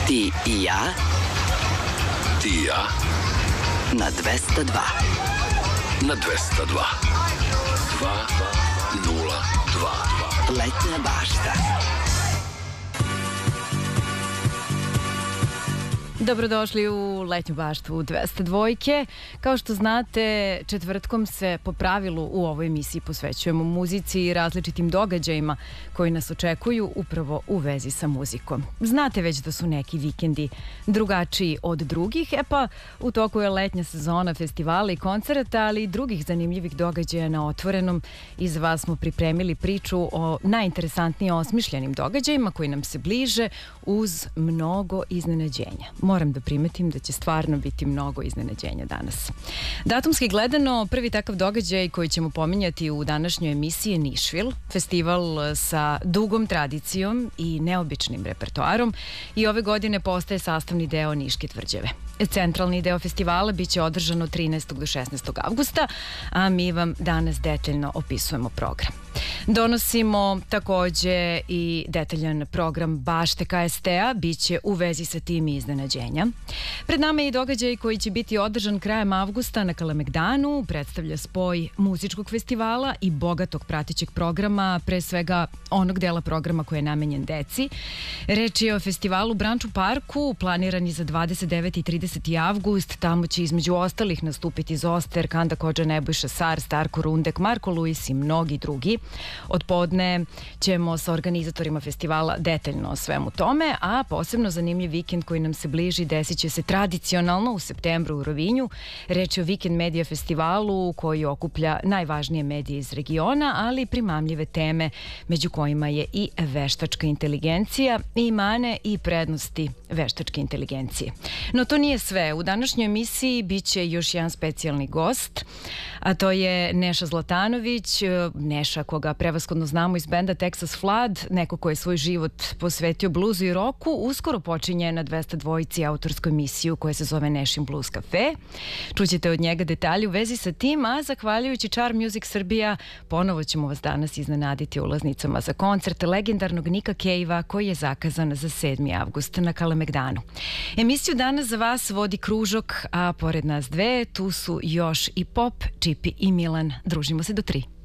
Ti i ja. Ti i ja. Na 202. Na 202. 202. Letnja bašta. Dobrodošli u Letnju baštu 202. Kao što znate, četvrtkom se po pravilu u ovoj emisiji posvećujemo muzici i različitim događajima koji nas očekuju upravo u vezi sa muzikom. Znate već da su neki vikendi drugačiji od drugih, pa u toku je letnja sezona festivala i koncerata, ali i drugih zanimljivih događaja na otvorenom. I za vas smo pripremili priču o najinteresantnije osmišljenim događajima koji nam se bliže uz mnogo iznenađenja. Moram da primetim da će stvarno biti mnogo iznenađenja danas. Datumski gledano, prvi takav događaj koji ćemo pominjati u današnjoj emisiji je Nišvil, festival sa dugom tradicijom i neobičnim repertoarom i ove godine postaje sastavni deo Niške tvrđave. Centralni deo festivala biće održan od 13. do 16. avgusta, a mi vam danas detaljno opisujemo program. Donosimo takođe i detaljan program Bašte KST-a, biće u vezi sa tim iznenađenja. Pred nama je i događaj koji će biti održan krajem avgusta na Kalemegdanu, predstavlja spoj muzičkog festivala i bogatog pratećeg programa, pre svega onog dela programa koji je namenjen deci. Reč je o festivalu Branču parku, planiran je za 29. i 30. avgust, tamo će između ostalih nastupiti Zoster, Kanda Kodža, Nebojša Sar, Starko Rundek, Marko Luis i mnogi drugi. Od podne ćemo sa organizatorima festivala detaljno o svemu tome, a posebno zanimljiv vikend koji nam se bliži desit će se tradicionalno u septembru u Rovinju. Reč je o Vikend Medija festivalu koji okuplja najvažnije medije iz regiona, ali i primamljive teme među kojima je i veštačka inteligencija i mane i prednosti veštačke inteligencije. No to nije sve. U današnjoj emisiji biće još jedan specijalni gost, a to je Neša Zlatanović. Neša koga prevashodno znamo iz benda Texas Flood, neko ko je svoj život posvetio bluzu i roku, uskoro počinje na 202 autorsku emisiju koja se zove Nešin Blues Cafe. Čućete od njega detalje u vezi sa tim, a zahvaljujući Charm Music Srbija ponovo ćemo vas danas iznenaditi ulaznicama za koncert legendarnog Nika Cavea koji je zakazan za 7. avgust na Kalemegdanu. Emisiju danas za vas vodi Kružok, a pored nas dve tu su još i Pop, Čipi i Milan. Družimo se do 3.